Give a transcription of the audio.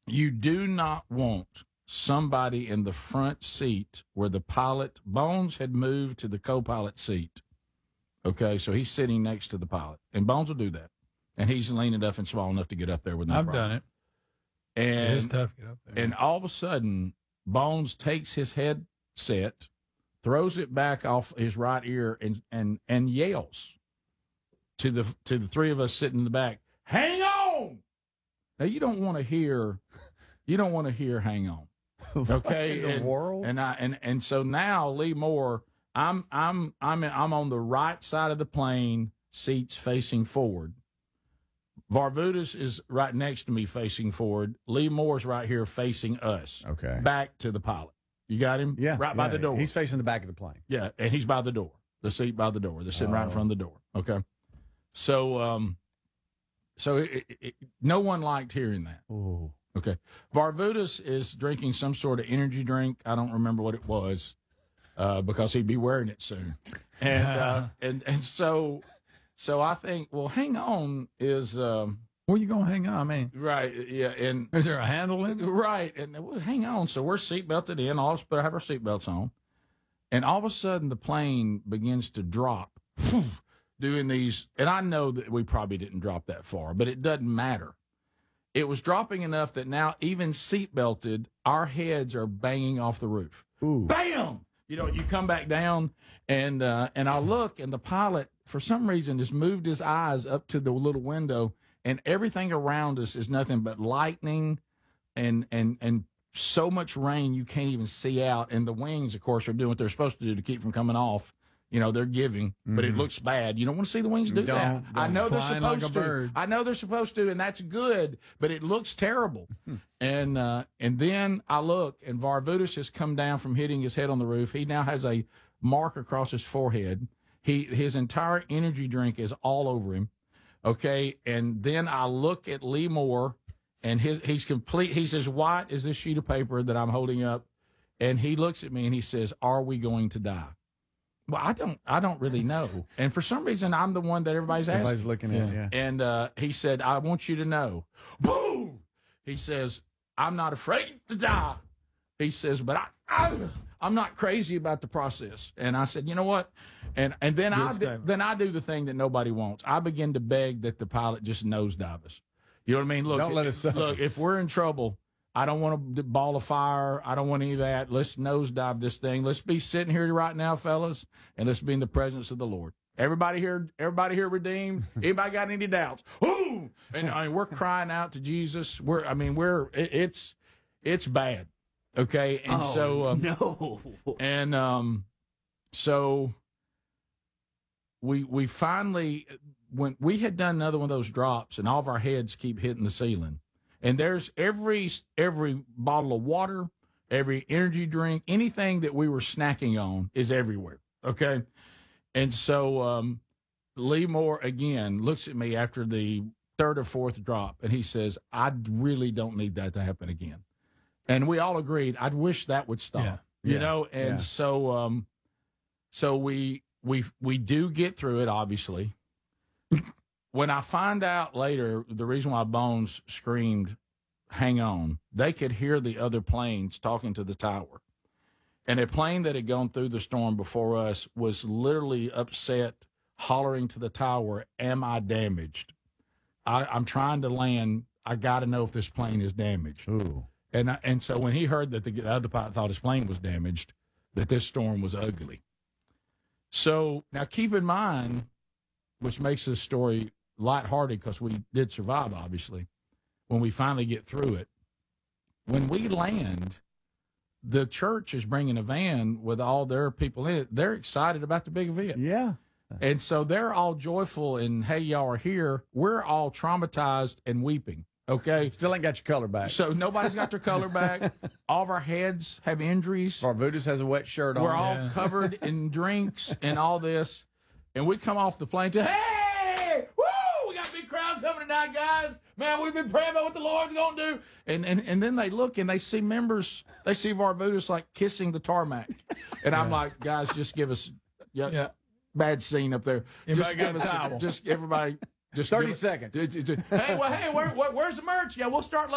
You do not want somebody in the front seat where the pilot, Bones had moved to the co-pilot seat. Okay, so he's sitting next to the pilot, and Bones will do that. And he's lean enough and small enough to get up there with no problem. I've done it. And, it is tough to get up there. And all of a sudden, Bones takes his headset, throws it back off his right ear, and yells to the three of us sitting in the back, "Hang on!" Now you don't want to hear "hang on." Okay, in the world. And so now Lee Moore, I'm on the right side of the plane, seats facing forward. Varvutis is right next to me facing forward. Lee Moore's right here facing us. Okay. Back to the pilot. You got him? Yeah. Right by the door. He's facing the back of the plane. Yeah, and he's by the door. The seat by the door. They're sitting right in front of the door. Okay. So, no one liked hearing that. Oh. Okay. Varvutis is drinking some sort of energy drink. I don't remember what it was, because he'd be wearing it soon. And so I think, well, hang on is, where you going to hang on? I mean, right. Yeah. And is there a handle in it? Right. And well, hang on. So we're seatbelted in. All of us better have our seatbelts on. And all of a sudden the plane begins to drop, doing these. And I know that we probably didn't drop that far, but it doesn't matter. It was dropping enough that now even seatbelted, our heads are banging off the roof. Ooh. Bam! You come back down, and I look, and the pilot, for some reason, has moved his eyes up to the little window, and everything around us is nothing but lightning and so much rain you can't even see out. And the wings, of course, are doing what they're supposed to do to keep from coming off. They're giving, but it looks bad. You don't want to see the wings do that. I know they're supposed to. I know they're supposed to, and that's good, but it looks terrible. And then I look, and Varvutis has come down from hitting his head on the roof. He now has a mark across his forehead. His entire energy drink is all over him. Okay, and then I look at Lee Moore, and he's complete. He's as white as this sheet of paper that I'm holding up, and he looks at me and he says, "Are we going to die?" Well, I don't really know. And for some reason, I'm the one that everybody's asking. Everybody's looking at, yeah. And he said, "I want you to know." Boom! He says, "I'm not afraid to die." He says, "But I'm not crazy about the process." And I said, "You know what?" And then I do the thing that nobody wants. I begin to beg that the pilot just nosedive us. You know what I mean? Look, don't let us suffer. Look, if we're in trouble, I don't want a ball of fire. I don't want any of that. Let's nosedive this thing. Let's be sitting here right now, fellas, and let's be in the presence of the Lord. Everybody here redeemed? Anybody got any doubts? Ooh! And we're crying out to Jesus. It's bad. Okay. And no. And so we finally, when we had done another one of those drops, and all of our heads keep hitting the ceiling. And there's every bottle of water, every energy drink, anything that we were snacking on is everywhere. Okay. And so Lee Moore again looks at me after the third or fourth drop, and he says, "I really don't need that to happen again." And we all agreed, I wish that would stop. Yeah. And so we do get through it, obviously. When I find out later the reason why Bones screamed, "Hang on," they could hear the other planes talking to the tower. And a plane that had gone through the storm before us was literally upset, hollering to the tower, "Am I damaged? I'm trying to land. I got to know if this plane is damaged." Ooh. And so when he heard that the other pilot thought his plane was damaged, that this storm was ugly. So now keep in mind, which makes this story lighthearted because we did survive, obviously, when we finally get through it. When we land, the church is bringing a van with all their people in it. They're excited about the big event. Yeah. And so they're all joyful and, hey, y'all are here. We're all traumatized and weeping. Okay. Still ain't got your color back. So nobody's got their color back. All of our heads have injuries. Varvutis has a wet shirt on. We're all covered in drinks and all this. And we come off the plane to, "Hey, woo, we got a big crowd coming tonight, guys. Man, we've been praying about what the Lord's going to do." And then they look and they see members, they see Varvutis like kissing the tarmac. And I'm like, "Guys, just give us, bad scene up there. Just give us, just everybody, just 30 seconds. Hey, where's the merch? Yeah, we'll start